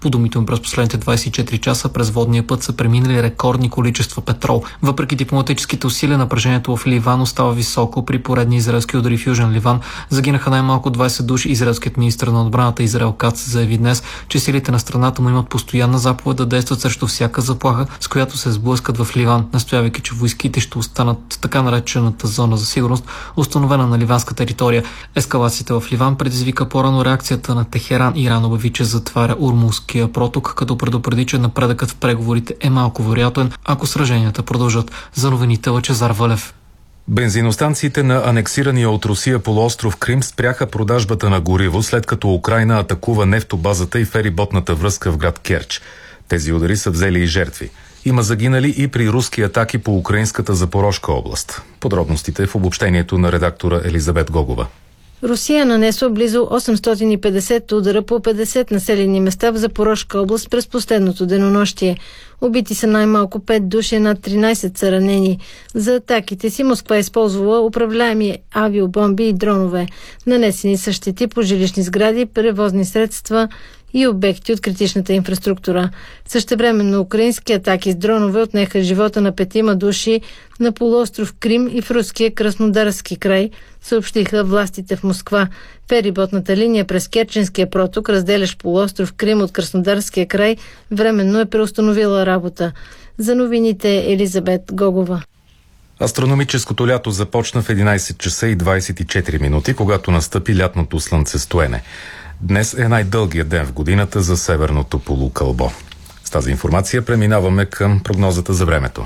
По думите му, през последните 24 часа през водния път са преминали рекордни количества петрол. Въпреки дипломатическите усилия, напрежението в Ливан остава високо. При поредни израелски удари в Южен Ливан загинаха най-малко 20 души. Израелският министър на отбраната Израел Кац заяви днес, че силите на страната му имат постоянна заповед да действат срещу всяка заплаха, с която се сблъскат в Ливан, настоявайки, че войските ще останат в така наречената зона за сигурност, установена на ливанска територия. Ескалацията в Ливан предизвика по-рано реакцията на Техеран. Иран обяви, че затваря Ормузския проток, като предупреди, че напредъкът в преговорите е малко вероятен, ако сраженията продължат. За новините Лъчезар Валев. Бензиностанциите на анексирания от Русия полуостров Крим спряха продажбата на гориво, след като Украйна атакува нефтобазата и фериботната връзка в град Керч. Тези удари са взели и жертви. Има загинали и при руски атаки по украинската Запорожка област. Подробностите в обобщението на редактора Елизабет Гогова. Русия нанесла близо 850 удара по 50 населени места в Запорожка област през последното денонощие. Убити са най-малко 5 души, над 13 са ранени. За атаките си Москва е използвала управляеми авиобомби и дронове. Нанесени са щети по жилищни сгради, превозни средства и обекти от критичната инфраструктура. Същевременно украински атаки с дронове отнеха живота на 5 души на полуостров Крим и в руския Краснодарски край, съобщиха властите в Москва. Фериботната линия през Керченския проток, разделящ полуостров Крим от Краснодарския край, временно е преустановила работа. За новините Елизабет Гогова. Астрономическото лято започна в 11 часа и 24 минути, когато настъпи лятното слънцестоене. Днес е най-дългият ден в годината за северното полукълбо. С тази информация преминаваме към прогнозата за времето.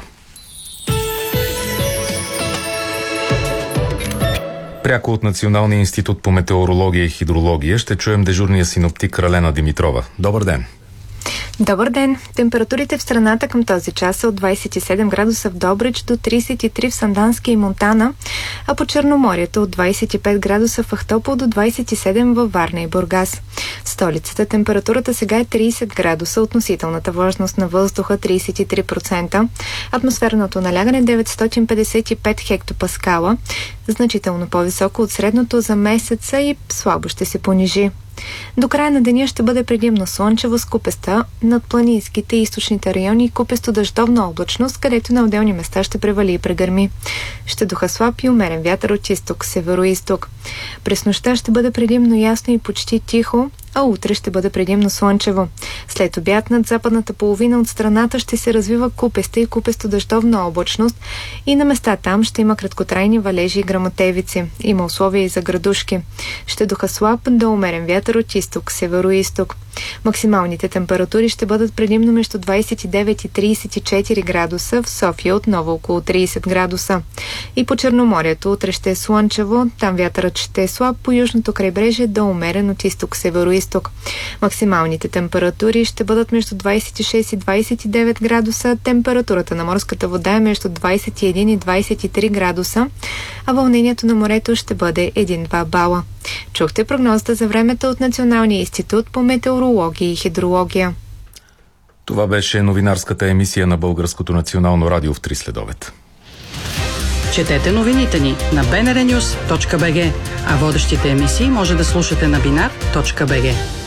Пряко от Националния институт по метеорология и хидрология ще чуем дежурния синоптик Ралена Димитрова. Добър ден! Добър ден! Температурите в страната към този час са от 27 градуса в Добрич до 33 в Сандански и Монтана, а по Черноморието от 25 градуса в Ахтопол до 27 във Варна и Бургас. В столицата температурата сега е 30 градуса, относителната влажност на въздуха 33%, атмосферното налягане 955 хектопаскала, значително по-високо от средното за месеца и слабо ще се понижи. До края на деня ще бъде предимно слънчево с купеста над планинските и източните райони и купесто дъждовна облачност, където на отделни места ще превали и прегърми. Ще духа слаб и умерен вятър от изток, северо-изток. През нощта ще бъде предимно ясно и почти тихо, а утре ще бъде предимно слънчево. След обяд над западната половина от страната ще се развива купеста и купесто дъждовна облачност и на места там ще има краткотрайни валежи и гръмотевици. Има условия и за градушки. Ще духа слаб до умерен вятър от изток, северо-изток. Максималните температури ще бъдат предимно между 29 и 34 градуса, в София отново около 30 градуса. И по Черноморието утре ще е слънчево, там вятърът ще е слаб, по южното крайбрежие до умерен от изток, северо-изток. Максималните температури ще бъдат между 26 и 29 градуса, температурата на морската вода е между 21 и 23 градуса, а вълнението на морето ще бъде 1-2 бала. Чухте прогнозата за времето от Националния институт по метеорология и хидрология. Това беше новинарската емисия на Българското национално радио в 3 следобед. Четете новините ни на bnrnews.bg, а водещите емисии може да слушате на binar.bg.